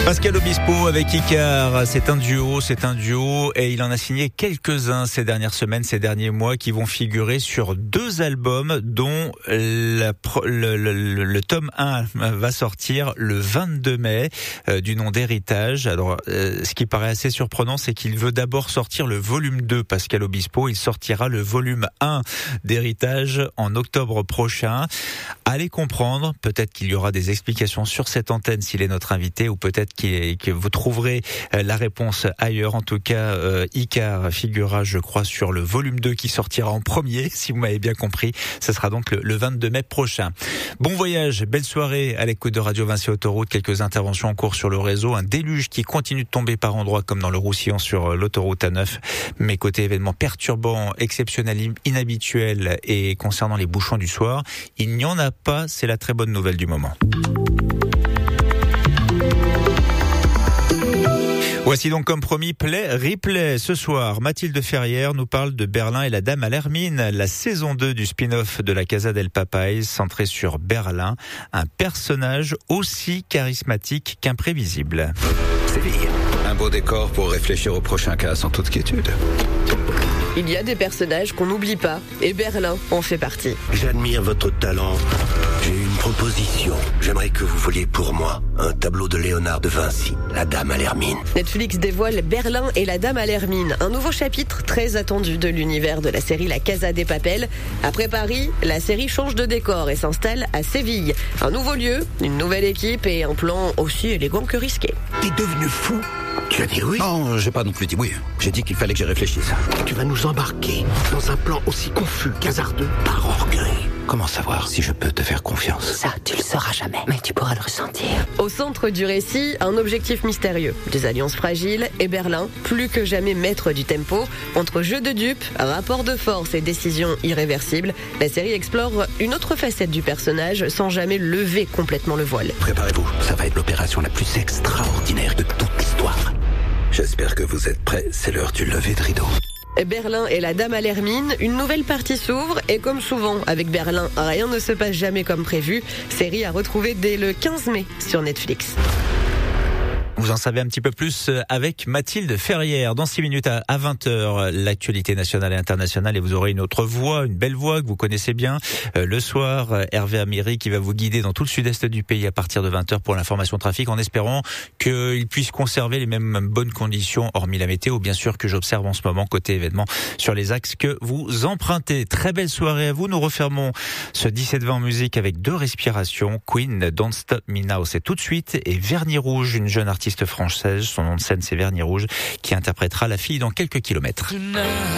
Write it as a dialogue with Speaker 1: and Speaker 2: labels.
Speaker 1: Pascal Obispo avec Icar, c'est un duo et il en a signé quelques-uns ces dernières semaines, ces derniers mois qui vont figurer sur 2 albums dont le tome 1 va sortir le 22 mai du nom d'Héritage. Alors ce qui paraît assez surprenant, c'est qu'il veut d'abord sortir le volume 2, Pascal Obispo. Il sortira le volume 1 d'Héritage en octobre prochain. Allez comprendre, peut-être qu'il y aura des explications sur cette antenne s'il est notre invité, ou peut-être que vous trouverez la réponse ailleurs. En tout cas, Icar figurera, je crois, sur le volume 2 qui sortira en premier, si vous m'avez bien compris. Ce sera donc le 22 mai prochain. Bon voyage, belle soirée à l'écoute de Radio Vinci Autoroute. Quelques interventions en cours sur le réseau. Un déluge qui continue de tomber par endroits comme dans le Roussillon sur l'autoroute A9. Mais côté événements perturbants, exceptionnels, inhabituels et concernant les bouchons du soir, il n'y en a pas. C'est la très bonne nouvelle du moment. Voici donc comme promis replay. Ce soir, Mathilde Ferrière nous parle de Berlin et la Dame à l'Hermine, la saison 2 du spin-off de la Casa del Papel, centré sur Berlin, un personnage aussi charismatique qu'imprévisible.
Speaker 2: Séville, un beau décor pour réfléchir au prochain cas sans toute quiétude.
Speaker 3: Il y a des personnages qu'on n'oublie pas, et Berlin en fait partie.
Speaker 4: J'admire votre talent. J'ai une proposition. J'aimerais que vous voliez pour moi un tableau de Léonard de Vinci, La Dame à l'Hermine.
Speaker 3: Netflix dévoile Berlin et la Dame à l'Hermine, un nouveau chapitre très attendu de l'univers de la série La Casa de Papel. Après Paris, la série change de décor et s'installe à Séville. Un nouveau lieu, une nouvelle équipe et un plan aussi élégant que risqué.
Speaker 4: T'es devenu fou? Tu as dit oui?
Speaker 2: Non, j'ai pas non plus dit oui. J'ai dit qu'il fallait que j'y réfléchisse.
Speaker 4: Tu vas nous embarquer dans un plan aussi confus qu'hasardeux par orgueil.
Speaker 2: Comment savoir si je peux te faire confiance?
Speaker 5: Ça, tu le sauras jamais, mais tu pourras le ressentir.
Speaker 3: Au centre du récit, un objectif mystérieux, des alliances fragiles et Berlin, plus que jamais maître du tempo. Entre jeu de dupes, rapport de force et décisions irréversibles, la série explore une autre facette du personnage sans jamais lever complètement le voile.
Speaker 2: Préparez-vous, ça va être l'opération la plus extraordinaire de toute l'histoire. J'espère que vous êtes prêts, c'est l'heure du lever de rideau.
Speaker 3: Berlin et la Dame à l'Hermine, une nouvelle partie s'ouvre et comme souvent avec Berlin, rien ne se passe jamais comme prévu. Série à retrouver dès le 15 mai sur Netflix.
Speaker 1: Vous en savez un petit peu plus avec Mathilde Ferrière. Dans 6 minutes à 20h, l'actualité nationale et internationale, et vous aurez une autre voix, une belle voix que vous connaissez bien. Le soir, Hervé Amiri qui va vous guider dans tout le sud-est du pays à partir de 20h pour l'information trafic, en espérant qu'il puisse conserver les mêmes bonnes conditions, hormis la météo, bien sûr, que j'observe en ce moment côté événements sur les axes que vous empruntez. Très belle soirée à vous. Nous refermons ce 17-20 en musique avec 2 respirations. Queen, Don't Stop Me Now, c'est tout de suite. Et Vernis Rouge, une jeune artiste française, son nom de scène c'est Vernis Rouge, qui interprétera La Fille dans quelques kilomètres.